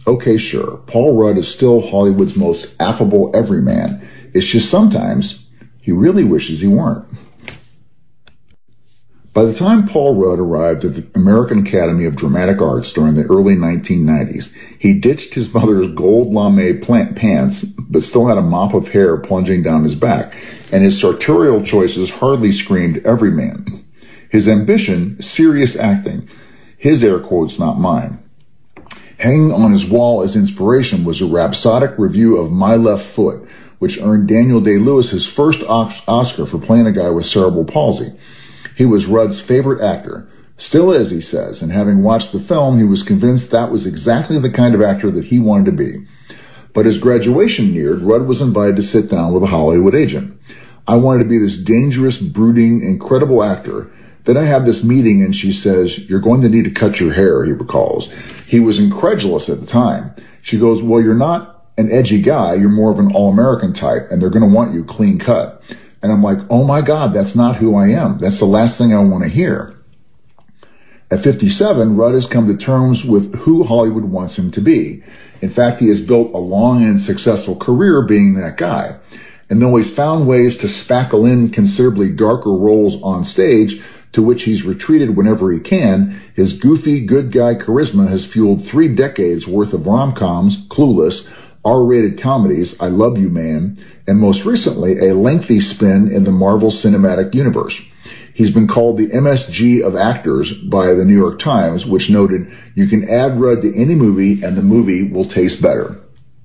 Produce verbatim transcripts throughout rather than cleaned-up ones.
Okay, sure, Paul Rudd is still Hollywood's most affable everyman. It's just sometimes he really wishes he weren't. By the time Paul Rudd arrived at the American Academy of Dramatic Arts during the early nineteen nineties, he ditched his mother's gold lame plant pants, but still had a mop of hair plunging down his back, and his sartorial choices hardly screamed everyman. His ambition, serious acting. His air quotes, not mine. Hanging on his wall as inspiration was a rhapsodic review of My Left Foot, which earned Daniel Day-Lewis his first Oscar for playing a guy with cerebral palsy. He was Rudd's favorite actor. Still is, he says, and having watched the film, he was convinced that was exactly the kind of actor that he wanted to be. But as graduation neared, Rudd was invited to sit down with a Hollywood agent. I wanted to be this dangerous, brooding, incredible actor. Then I have this meeting and she says, you're going to need to cut your hair, he recalls. He was incredulous at the time. She goes, well, you're not an edgy guy. You're more of an all-American type, and they're going to want you clean cut. And I'm like, oh my God, that's not who I am. That's the last thing I want to hear. At fifty-seven, Rudd has come to terms with who Hollywood wants him to be. In fact, he has built a long and successful career being that guy. And though he's found ways to spackle in considerably darker roles on stage, to which he's retreated whenever he can, his goofy, good guy charisma has fueled three decades worth of rom-coms, Clueless, R-rated comedies, I Love You Man, and most recently, a lengthy spin in the Marvel Cinematic Universe. He's been called the M S G of actors by the New York Times, which noted, you can add Rudd to any movie and the movie will taste better.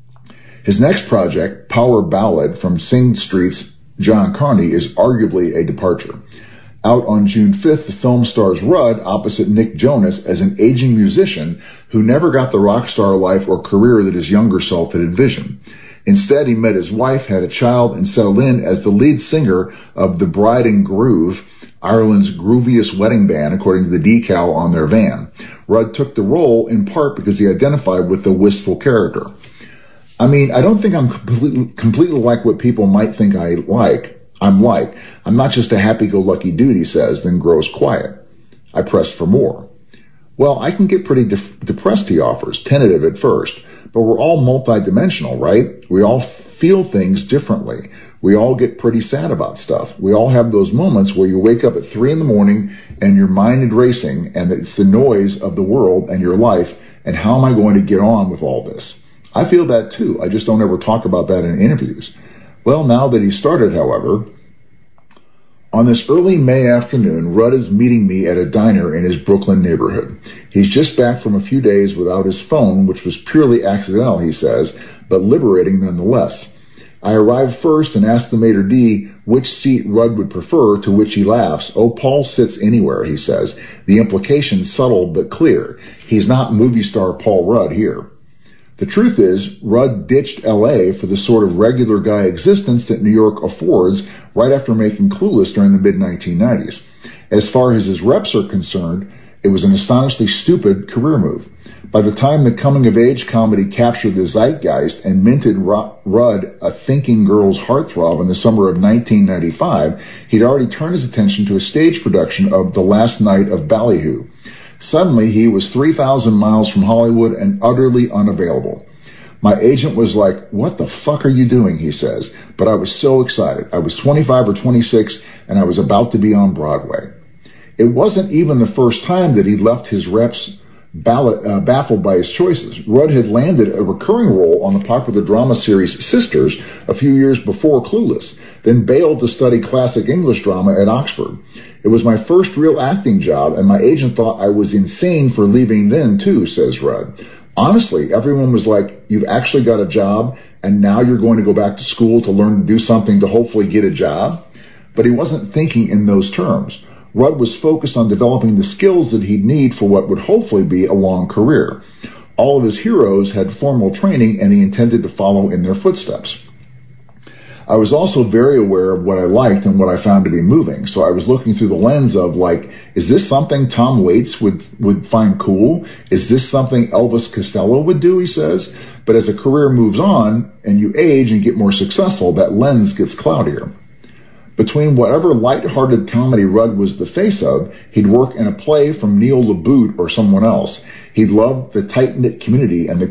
His next project, Power Ballad from Sing Street's John Carney, is arguably a departure. Out on June fifth, the film stars Rudd opposite Nick Jonas as an aging musician who never got the rock star life or career that his younger self had envisioned. Instead, he met his wife, had a child, and settled in as the lead singer of The Bride and Groove, Ireland's grooviest wedding band, according to the decal on their van. Rudd took the role in part because he identified with the wistful character. I mean, I don't think I'm completely, completely like what people might think I like. I'm like, I'm not just a happy-go-lucky dude, he says, then grows quiet. I pressed for more. Well, I can get pretty de- depressed, he offers, tentative at first, but we're all multidimensional, right? We all feel things differently. We all get pretty sad about stuff. We all have those moments where you wake up at three in the morning and your mind is racing and it's the noise of the world and your life and how am I going to get on with all this? I feel that too. I just don't ever talk about that in interviews. Well, now that he started, however, on this early May afternoon, Rudd is meeting me at a diner in his Brooklyn neighborhood. He's just back from a few days without his phone, which was purely accidental, he says, but liberating nonetheless. I arrive first and ask the maitre d' which seat Rudd would prefer, to which he laughs. Oh, Paul sits anywhere, he says. The implication subtle but clear. He's not movie star Paul Rudd here. The truth is, Rudd ditched L A for the sort of regular guy existence that New York affords right after making Clueless during the mid nineteen nineties. As far as his reps are concerned, it was an astonishingly stupid career move. By the time the coming-of-age comedy captured the zeitgeist and minted Rudd a thinking girl's heartthrob in the summer of nineteen ninety-five, he'd already turned his attention to a stage production of The Last Night of Ballyhoo. Suddenly, he was three thousand miles from Hollywood and utterly unavailable. My agent was like, what the fuck are you doing, he says. But I was so excited. I was twenty-five or twenty-six, and I was about to be on Broadway. It wasn't even the first time that he'd left his reps ballot, uh, baffled by his choices. Rudd had landed a recurring role on the popular drama series Sisters a few years before Clueless, then bailed to study classic English drama at Oxford. It was my first real acting job, and my agent thought I was insane for leaving then, too, says Rudd. Honestly, everyone was like, you've actually got a job, and now you're going to go back to school to learn to do something to hopefully get a job? But he wasn't thinking in those terms. Rudd was focused on developing the skills that he'd need for what would hopefully be a long career. All of his heroes had formal training, and he intended to follow in their footsteps. I was also very aware of what I liked and what I found to be moving. So I was looking through the lens of like, is this something Tom Waits would, would find cool? Is this something Elvis Costello would do, he says? But as a career moves on and you age and get more successful, that lens gets cloudier. Between whatever light-hearted comedy Rudd was the face of, he'd work in a play from Neil LaBute or someone else. He loved the tight-knit community and the